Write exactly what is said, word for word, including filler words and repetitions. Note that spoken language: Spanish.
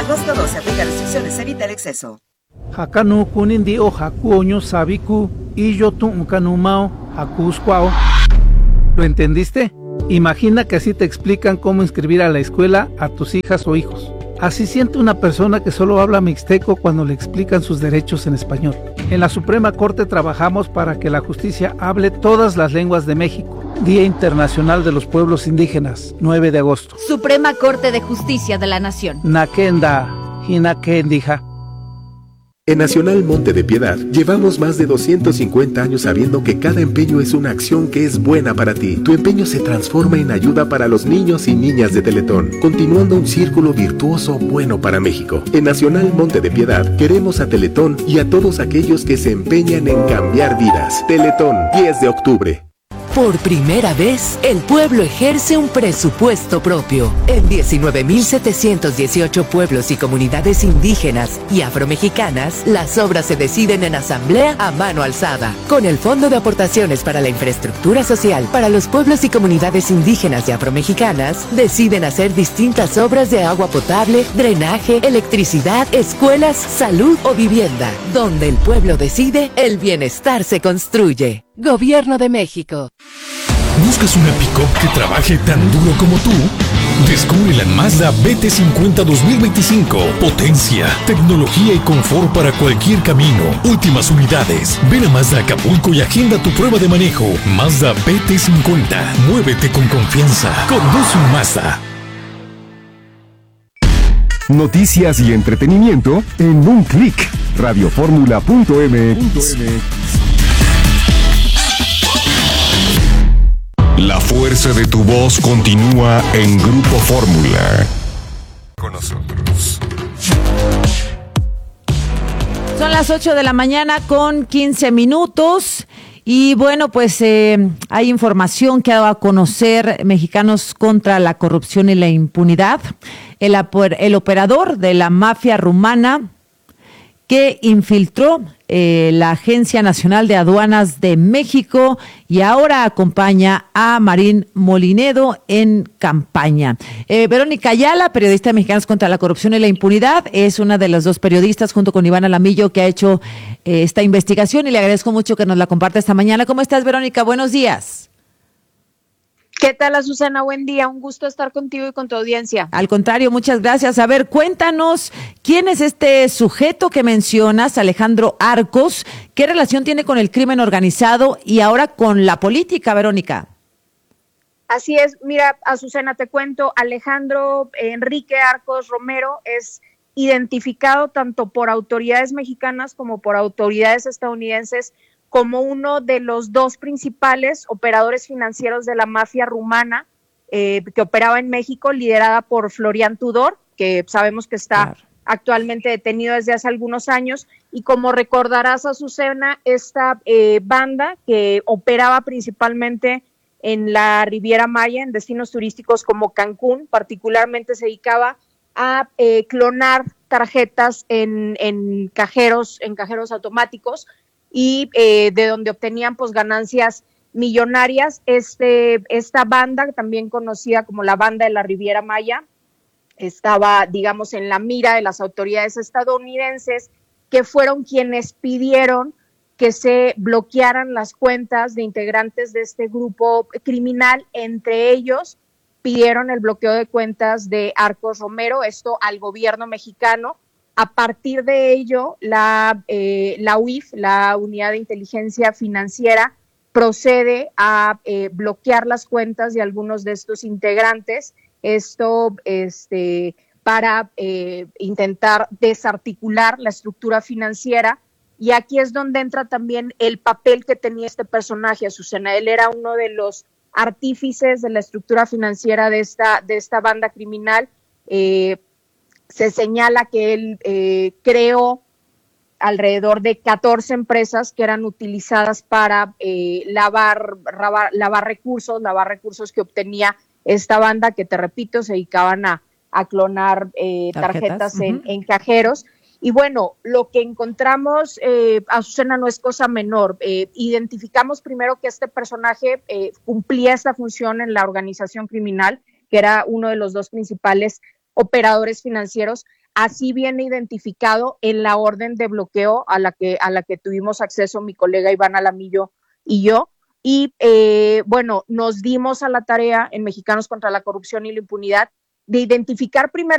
agosto doce, aplica restricciones, evita el exceso. Hakanu kunindi o hakuoño sabiku y yo tu kanumao hakusquao. ¿Lo entendiste? Imagina que así te explican cómo inscribir a la escuela a tus hijas o hijos. Así siente una persona que solo habla mixteco cuando le explican sus derechos en español. En la Suprema Corte trabajamos para que la justicia hable todas las lenguas de México. Día Internacional de los Pueblos Indígenas, nueve de agosto. Suprema Corte de Justicia de la Nación. Nakenda, hinakendija. En Nacional Monte de Piedad llevamos más de doscientos cincuenta años sabiendo que cada empeño es una acción que es buena para ti. Tu empeño se transforma en ayuda para los niños y niñas de Teletón, continuando un círculo virtuoso bueno para México. En Nacional Monte de Piedad queremos a Teletón y a todos aquellos que se empeñan en cambiar vidas. Teletón, diez de octubre. Por primera vez, el pueblo ejerce un presupuesto propio. En diecinueve mil setecientos dieciocho pueblos y comunidades indígenas y afromexicanas, las obras se deciden en asamblea a mano alzada. Con el Fondo de Aportaciones para la Infraestructura Social para los pueblos y comunidades indígenas y afromexicanas, deciden hacer distintas obras de agua potable, drenaje, electricidad, escuelas, salud o vivienda. Donde el pueblo decide, el bienestar se construye. Gobierno de México. ¿Buscas una pick-up que trabaje tan duro como tú? Descubre la Mazda B T cincuenta dos mil veinticinco. Potencia, tecnología y confort para cualquier camino. Últimas unidades. Ven a Mazda Acapulco y agenda tu prueba de manejo. Mazda B T cincuenta. Muévete con confianza. Conduce un Mazda. Noticias y entretenimiento en un clic. radioformula punto m x. La fuerza de tu voz continúa en Grupo Fórmula. Con nosotros. Son las ocho de la mañana con quince minutos. Y bueno, pues eh, hay información que ha dado a conocer Mexicanos contra la Corrupción y la Impunidad. El, el operador de la mafia rumana que infiltró eh, la Agencia Nacional de Aduanas de México y ahora acompaña a Marín Molinedo en campaña. Eh, Verónica Ayala, periodista de Mexicanos contra la Corrupción y la Impunidad, es una de las dos periodistas junto con Iván Alamillo que ha hecho eh, esta investigación y le agradezco mucho que nos la comparte esta mañana. ¿Cómo estás, Verónica? Buenos días. ¿Qué tal, Azucena? Buen día, un gusto estar contigo y con tu audiencia. Al contrario, muchas gracias. A ver, cuéntanos, ¿quién es este sujeto que mencionas, Alejandro Arcos? ¿Qué relación tiene con el crimen organizado y ahora con la política, Verónica? Así es, mira, Azucena, te cuento, Alejandro Enrique Arcos Romero es identificado tanto por autoridades mexicanas como por autoridades estadounidenses como uno de los dos principales operadores financieros de la mafia rumana eh, que operaba en México, liderada por Florian Tudor, que sabemos que está claro. actualmente detenido desde hace algunos años, y como recordarás, Azucena, esta eh, banda que operaba principalmente en la Riviera Maya, en destinos turísticos como Cancún, particularmente se dedicaba a eh, clonar tarjetas en, en cajeros, en cajeros automáticos, y eh, de donde obtenían pues ganancias millonarias. Este, esta banda, también conocida como la Banda de la Riviera Maya, estaba, digamos, en la mira de las autoridades estadounidenses, que fueron quienes pidieron que se bloquearan las cuentas de integrantes de este grupo criminal. Entre ellos pidieron el bloqueo de cuentas de Arcos Romero, esto al gobierno mexicano. A partir de ello, la, eh, la U I F, la Unidad de Inteligencia Financiera, procede a eh, bloquear las cuentas de algunos de estos integrantes, esto este, para eh, intentar desarticular la estructura financiera. Y aquí es donde entra también el papel que tenía este personaje, Azucena. Él era uno de los artífices de la estructura financiera de esta, de esta banda criminal. Eh, Se señala que él eh, creó alrededor de catorce empresas que eran utilizadas para eh, lavar, lavar, lavar recursos, lavar recursos que obtenía esta banda, que te repito, se dedicaban a, a clonar eh, tarjetas, tarjetas en, uh-huh. en cajeros. Y bueno, lo que encontramos, eh, Azucena, no es cosa menor. Eh, identificamos primero que este personaje eh, cumplía esta función en la organización criminal, que era uno de los dos principales operadores financieros. Así viene identificado en la orden de bloqueo a la que, a la que tuvimos acceso mi colega Iván Alamillo y yo. Y eh, bueno, nos dimos a la tarea en Mexicanos contra la Corrupción y la Impunidad de identificar primero